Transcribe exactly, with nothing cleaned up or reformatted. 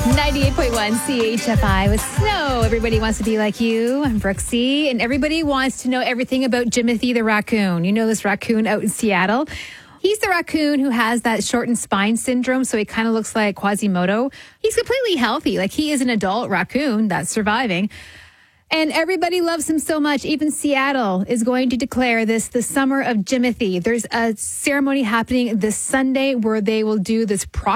ninety-eight point one C H F I with snow. Everybody wants to be like you. I'm Brooksy, and everybody wants to know everything about Jimothy the raccoon. You know this raccoon out in Seattle? He's the raccoon who has that shortened spine syndrome, so he kind of looks like Quasimodo. He's completely healthy. Like, he is an adult raccoon that's surviving. And everybody loves him so much. Even Seattle is going to declare this the summer of Jimothy. There's a ceremony happening this Sunday where they will do this proclamation